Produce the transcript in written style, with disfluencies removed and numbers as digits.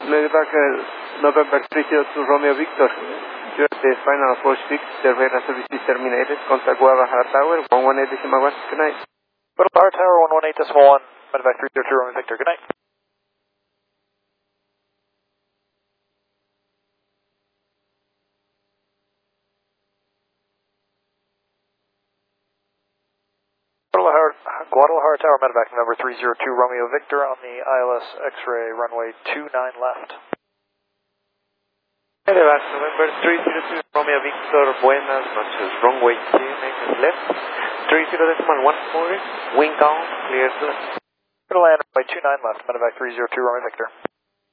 Medevac November 302 Romeo Victor. The final approach 6, the radar service is terminated. Contact Guadalajara Tower, 118.1. Good night. Guadalajara Tower, 118.1. Medevac 302 Romeo Victor. Good night. Guadalajara Tower, Medevac number 302 Romeo Victor on the ILS X-ray runway 29 left. Medevac November 302 Romeo Victor, buenas noches. Runway 29 left, 30.14, wind count, clear to land. Clear to land, runway 29 left, Medevac 302 Romeo Victor.